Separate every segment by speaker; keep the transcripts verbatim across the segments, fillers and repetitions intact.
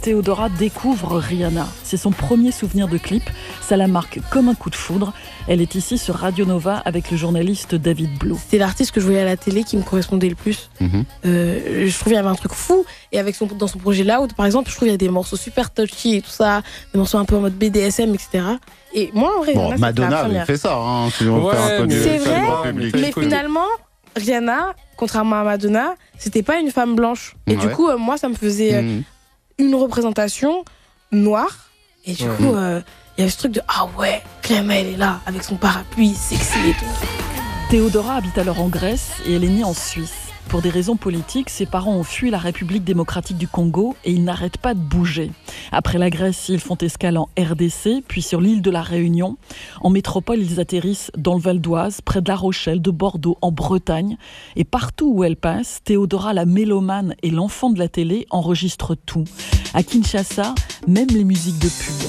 Speaker 1: Théodora découvre Rihanna. C'est son premier souvenir de clip. Ça la marque comme un coup de foudre. Elle est ici sur Radio Nova avec le journaliste David Blo.
Speaker 2: C'est l'artiste que je voyais à la télé qui me correspondait le plus. Mm-hmm. Euh, je trouve qu'il y avait un truc fou. Et avec son, dans son projet Loud, par exemple, je trouve qu'il y a des morceaux super touchy et tout ça, des morceaux un peu en mode B D S M, et cetera. Et moi, en vrai,
Speaker 3: bon,
Speaker 2: Rihanna,
Speaker 3: Madonna avait fait ça. Hein, si on
Speaker 4: ouais,
Speaker 3: fait un peu du,
Speaker 2: c'est vrai,
Speaker 3: public.
Speaker 2: Mais finalement, Rihanna, contrairement à Madonna, c'était pas une femme blanche. Et ouais. du coup, euh, moi, ça me faisait mmh. une représentation noire. Et du ouais. coup, il euh, y avait ce truc de « Ah ouais, Rihanna, elle est là, avec son parapluie, sexy et tout. »
Speaker 1: Théodora habite alors en Grèce et elle est née en Suisse. Pour des raisons politiques, ses parents ont fui la République démocratique du Congo et ils n'arrêtent pas de bouger. Après la Grèce, ils font escale en R D C, puis sur l'île de la Réunion. En métropole, ils atterrissent dans le Val d'Oise, près de La Rochelle, de Bordeaux, en Bretagne. Et partout où elle passe, Théodora, la mélomane et l'enfant de la télé, enregistrent tout. À Kinshasa, même les musiques de pub.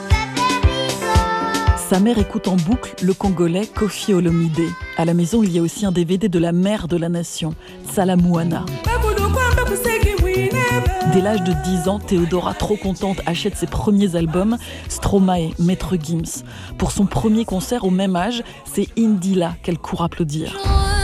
Speaker 1: Sa mère écoute en boucle le Congolais Koffi Olomide. À la maison, il y a aussi un D V D de la mère de la nation, Salamouana. Dès l'âge de dix ans, Théodora, trop contente, achète ses premiers albums, Stromae, Maître Gims. Pour son premier concert au même âge, c'est Indila qu'elle court applaudir.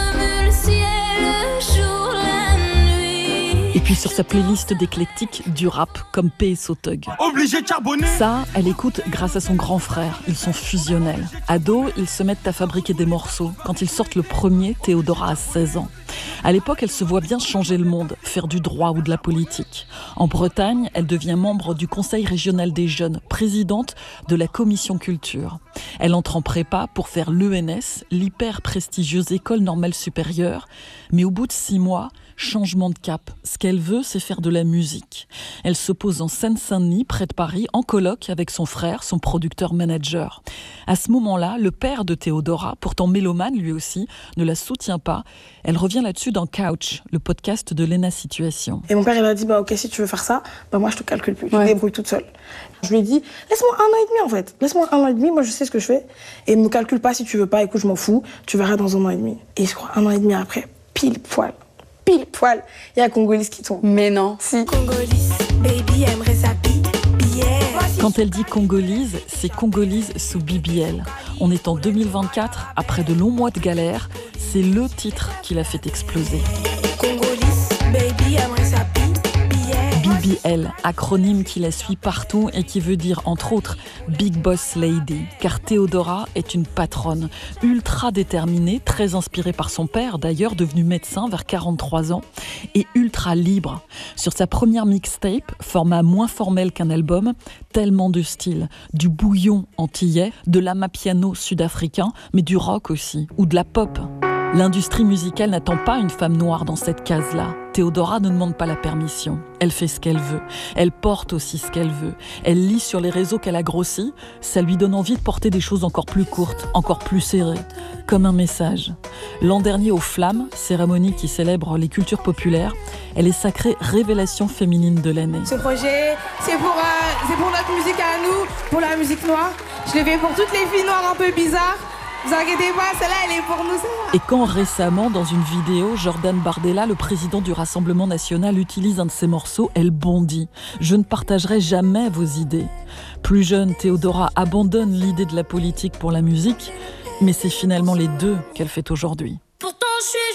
Speaker 1: Et puis sur sa playlist d'éclectique, du rap comme P S O Thug.
Speaker 5: Obligé de charbonner.
Speaker 1: Ça, elle écoute grâce à son grand frère. Ils sont fusionnels. Ado, ils se mettent à fabriquer des morceaux. Quand ils sortent le premier, Théodora a seize ans. À l'époque, elle se voit bien changer le monde, faire du droit ou de la politique. En Bretagne, elle devient membre du Conseil régional des jeunes, présidente de la commission culture. Elle entre en prépa pour faire l'E N S, l'hyper prestigieuse école normale supérieure. Mais au bout de six mois, changement de cap. Ce qu'elle veut, c'est faire de la musique. Elle se pose en Seine-Saint-Denis, près de Paris, en coloc avec son frère, son producteur-manager. À ce moment-là, le père de Théodora, pourtant mélomane lui aussi, ne la soutient pas. Elle revient là-dessus dans Couch, le podcast de Léna Situation.
Speaker 2: Et mon père, il a dit, bah ok, si tu veux faire ça, bah moi je te calcule plus, ouais. Je te débrouille toute seule. Je lui ai dit, laisse-moi un an et demi en fait, laisse-moi un an et demi, moi je sais ce que je fais. Et ne me calcule pas si tu veux pas, écoute, je m'en fous, tu verras dans un an et demi. Et je crois, un an et demi après, pile poil. Pile poil, il y a Congolise qui tombe.
Speaker 6: Mais non.
Speaker 2: Si.
Speaker 6: Congolise, baby, aimerait sa B B L.
Speaker 1: Quand elle dit Congolise, c'est Congolise sous B B L. On est en deux mille vingt-quatre, après de longs mois de galère, c'est le titre qui l'a fait exploser.
Speaker 6: Congolise, baby, aimerait sa B B L.
Speaker 1: B B L, acronyme qui la suit partout et qui veut dire, entre autres, Big Boss Lady. Car Théodora est une patronne, ultra déterminée, très inspirée par son père, d'ailleurs, devenu médecin vers quarante-trois ans, et ultra libre. Sur sa première mixtape, format moins formel qu'un album, tellement de styles. Du bouillon antillais, de l'amapiano sud-africain, mais du rock aussi, ou de la pop. L'industrie musicale n'attend pas une femme noire dans cette case-là. Théodora ne demande pas la permission. Elle fait ce qu'elle veut. Elle porte aussi ce qu'elle veut. Elle lit sur les réseaux qu'elle a grossi. Ça lui donne envie de porter des choses encore plus courtes, encore plus serrées. Comme un message. L'an dernier aux Flammes, cérémonie qui célèbre les cultures populaires, elle est sacrée révélation féminine de l'année.
Speaker 7: Ce projet, c'est pour, euh, c'est pour notre musique à nous, pour la musique noire. Je l'ai fait pour toutes les filles noires un peu bizarres. Vous inquiétez pas, celle-là, elle est pour nous, celle-là.
Speaker 1: Et quand récemment, dans une vidéo, Jordan Bardella, le président du Rassemblement national, utilise un de ses morceaux, elle bondit. Je ne partagerai jamais vos idées. Plus jeune, Théodora abandonne l'idée de la politique pour la musique, mais c'est finalement les deux qu'elle fait aujourd'hui.
Speaker 6: Pourtant, je suis